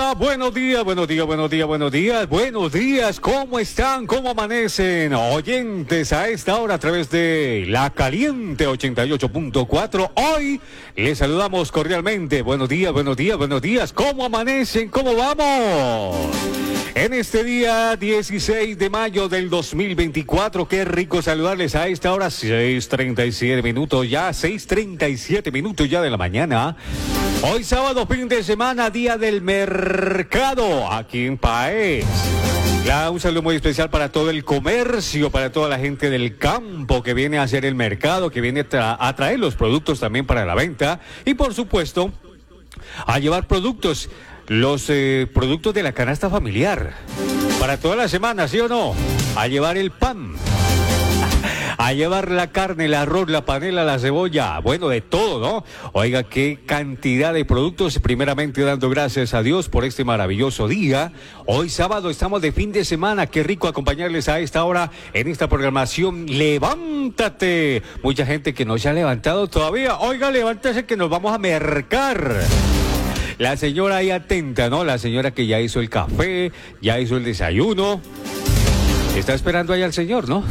Hola, buenos días, buenos días, buenos días, buenos días, buenos días. ¿Cómo están? ¿Cómo amanecen? Oyentes a esta hora a través de La Caliente 88.4. Hoy les saludamos cordialmente. Buenos días, buenos días, buenos días. ¿Cómo amanecen? ¿Cómo vamos? En este día 16 de mayo del 2024, qué rico saludarles a esta hora, 6:37 minutos ya, 6:37 minutos ya de la mañana. Hoy sábado, fin de semana, día del mercado, aquí en Paez. Un saludo muy especial para todo el comercio, para toda la gente del campo que viene a hacer el mercado, que viene a traer los productos también para la venta y por supuesto a llevar productos. Los productos de la canasta familiar para toda la semana, ¿sí o no? A llevar el pan, a llevar la carne, el arroz, la panela, la cebolla, bueno, de todo, ¿no? Oiga, qué cantidad de productos, primeramente dando gracias a Dios por este maravilloso día. Hoy sábado estamos de fin de semana, qué rico acompañarles a esta hora en esta programación. ¡Levántate! Mucha gente que no se ha levantado todavía, oiga, levántese que nos vamos a mercar. La señora ahí atenta, ¿no? La señora que ya hizo el café, ya hizo el desayuno. Está esperando ahí al señor, ¿no?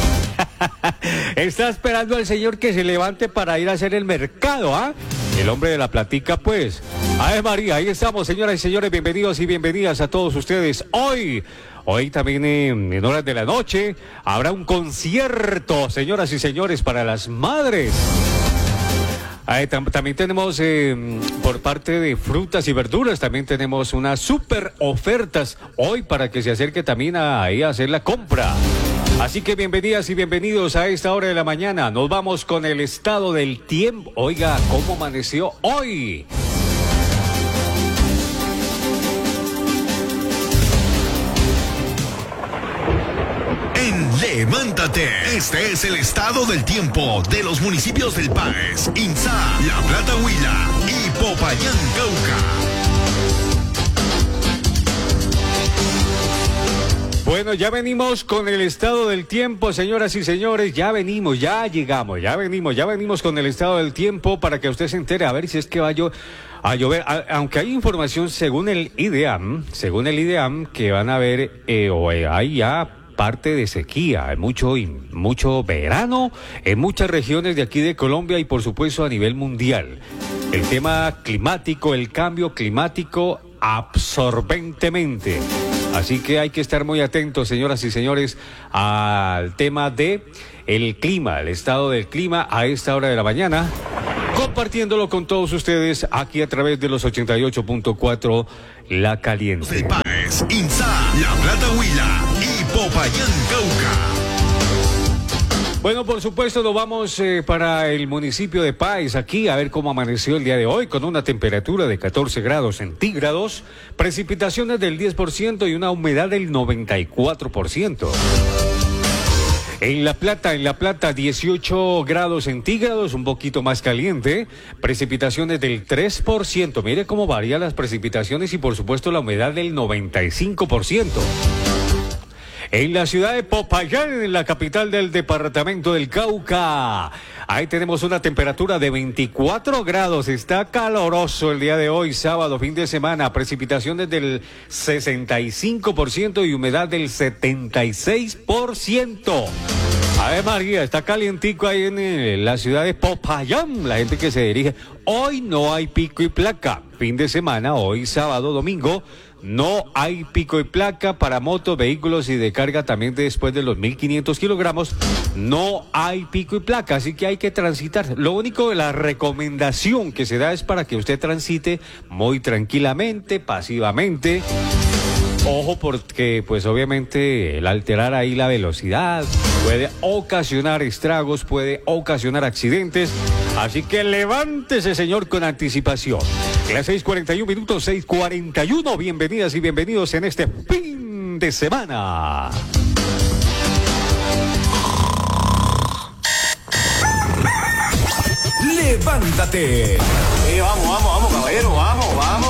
Está esperando al señor que se levante para ir a hacer el mercado, ¿ah? El hombre de la platica, pues. Ay, María, ahí estamos, señoras y señores. Bienvenidos y bienvenidas a todos ustedes. Hoy también en horas de la noche habrá un concierto, señoras y señores, para las madres. También tenemos por parte de frutas y verduras, también tenemos unas super ofertas hoy para que se acerque también ahí a hacer la compra. Así que bienvenidas y bienvenidos a esta hora de la mañana. Nos vamos con el estado del tiempo. Oiga, ¿cómo amaneció hoy? Levántate. Este es el estado del tiempo de los municipios del Páez, Inzá, La Plata, Huila y Popayán, Cauca. Bueno, ya venimos con el estado del tiempo, señoras y señores, ya venimos con el estado del tiempo para que usted se entere a ver si es que va a llover, aunque hay información según el IDEAM, que van a haber, hay ya parte de sequía, mucho verano en muchas regiones de aquí de Colombia y por supuesto a nivel mundial. El tema climático, el cambio climático absorbentemente. Así que hay que estar muy atentos, señoras y señores, al tema de el clima, el estado del clima a esta hora de la mañana, compartiéndolo con todos ustedes aquí a través de los 88.4 La Caliente. El Páez, Inzá, La Plata, Huila y Popayán, Cauca. Bueno, por supuesto, nos vamos para el municipio de Páez, aquí a ver cómo amaneció el día de hoy, con una temperatura de 14 grados centígrados, precipitaciones del 10% y una humedad del 94%. En La Plata, 18 grados centígrados, un poquito más caliente, precipitaciones del 3%. Mire cómo varían las precipitaciones y por supuesto la humedad del 95%. En la ciudad de Popayán, en la capital del departamento del Cauca, ahí tenemos una temperatura de 24 grados, está caloroso el día de hoy, sábado, fin de semana, precipitaciones del 65% y humedad del 76%. A ver, María, está calientico ahí en la ciudad de Popayán, la gente que se dirige. Hoy no hay pico y placa, fin de semana, hoy sábado, domingo, no hay pico y placa para motos, vehículos y de carga también después de los 1.500 kilogramos. No hay pico y placa, así que hay que transitar. Lo único, la recomendación que se da es para que usted transite muy tranquilamente, pasivamente. Ojo porque pues obviamente el alterar ahí la velocidad puede ocasionar estragos, puede ocasionar accidentes. Así que levántese, señor, con anticipación. Las 6:41 minutos, 6:41. Bienvenidas y bienvenidos en este fin de semana. Levántate. Vamos, caballero, vamos.